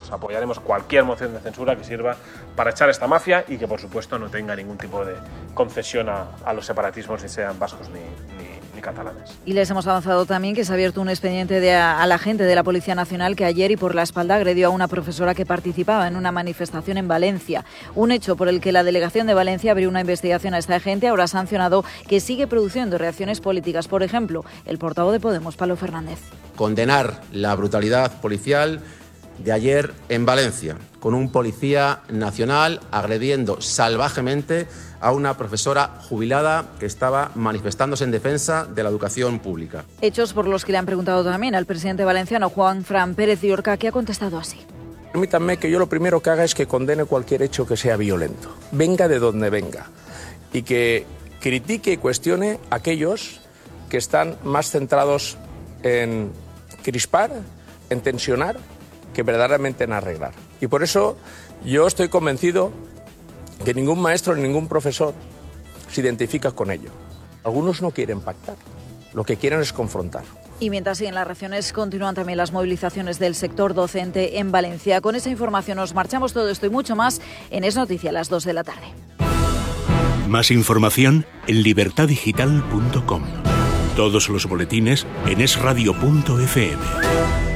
Pues apoyaremos cualquier moción de censura que sirva para echar esta mafia y que, por supuesto, no tenga ningún tipo de concesión a los separatismos, ni sean vascos ni catalanes. Y les hemos avanzado también que se ha abierto un expediente al agente de la Policía Nacional que ayer y por la espalda agredió a una profesora que participaba en una manifestación en Valencia. Un hecho por el que la Delegación de Valencia abrió una investigación a este agente. Ahora ha sancionado que sigue produciendo reacciones políticas. Por ejemplo, el portavoz de Podemos, Pablo Fernández. Condenar la brutalidad policial de ayer en Valencia, con un policía nacional agrediendo salvajemente a una profesora jubilada que estaba manifestándose en defensa de la educación pública. Hechos por los que le han preguntado también al presidente valenciano Juanfran Pérez de Orca, que ha contestado así. Permítanme que yo lo primero que haga es que condene cualquier hecho que sea violento, venga de donde venga, y que critique y cuestione a aquellos que están más centrados en crispar, en tensionar, que verdaderamente en arreglar. Y por eso yo estoy convencido que ningún maestro ni ningún profesor se identifica con ello. Algunos no quieren pactar, lo que quieren es confrontar. Y mientras siguen las reacciones, continúan también las movilizaciones del sector docente en Valencia. Con esa información nos marchamos. Todo esto y mucho más en Es Noticia a las 2 de la tarde. Más información en libertadigital.com. Todos los boletines en esradio.fm.